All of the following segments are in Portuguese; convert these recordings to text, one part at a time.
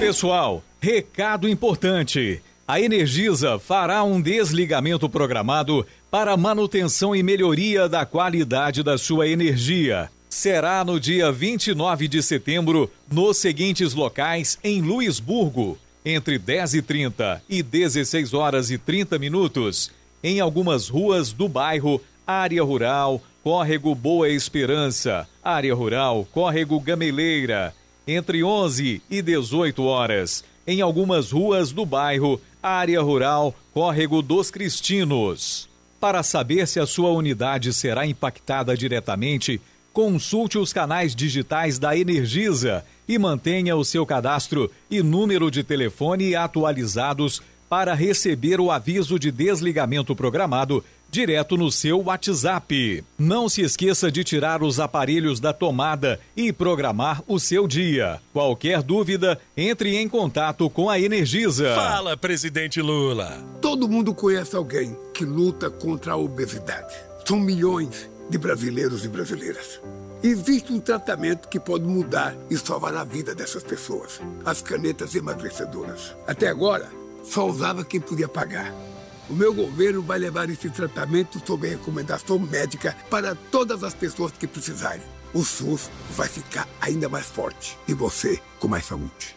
pessoal, recado importante. A Energisa fará um desligamento programado para manutenção e melhoria da qualidade da sua energia. Será no dia 29 de setembro, nos seguintes locais em Luisburgo, entre 10h30 e 16h30, em algumas ruas do bairro Área Rural, Córrego Boa Esperança, Área Rural, Córrego Gameleira, entre 11 e 18 horas, em algumas ruas do bairro Área Rural, Córrego dos Cristinos. Para saber se a sua unidade será impactada diretamente, consulte os canais digitais da Energisa e mantenha o seu cadastro e número de telefone atualizados para receber o aviso de desligamento programado direto no seu WhatsApp. Não se esqueça de tirar os aparelhos da tomada e programar o seu dia. Qualquer dúvida, entre em contato com a Energisa. Fala, presidente Lula. Todo mundo conhece alguém que luta contra a obesidade. São milhões de brasileiros e brasileiras. Existe um tratamento que pode mudar e salvar a vida dessas pessoas. As canetas emagrecedoras. Até agora, só usava quem podia pagar. O meu governo vai levar esse tratamento sob recomendação médica para todas as pessoas que precisarem. O SUS vai ficar ainda mais forte e você com mais saúde.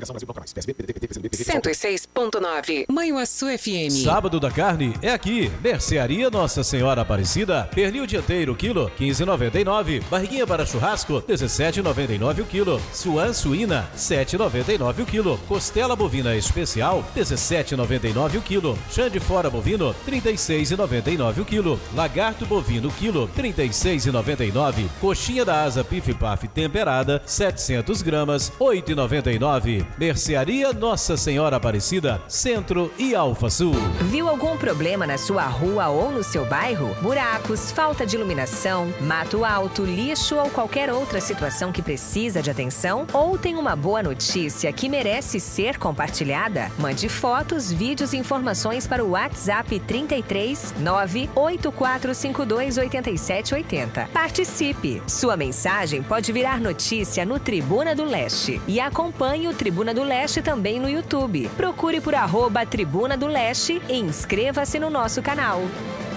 106.9 Manhuaçu FM. Sábado da carne é aqui. Mercearia Nossa Senhora Aparecida. Pernil dianteiro quilo 15,99. Barriguinha para churrasco 17,99 o quilo. Suã suína 7,99 o quilo. Costela bovina especial 17,99 o quilo. Chã de fora bovino 36,99 o quilo. Lagarto bovino quilo 36,99. Coxinha da asa pif paf temperada 700 gramas 8,99. Mercearia Nossa Senhora Aparecida, Centro e Alfa Sul. Viu algum problema na sua rua ou no seu bairro? Buracos, falta de iluminação, mato alto, lixo ou qualquer outra situação que precisa de atenção? Ou tem uma boa notícia que merece ser compartilhada? Mande fotos, vídeos e informações para o WhatsApp 33 98452 8780. Participe! Sua mensagem pode virar notícia no Tribuna do Leste. E acompanhe o Tribuna do Leste também no YouTube. Procure por @Tribuna do Leste e inscreva-se no nosso canal.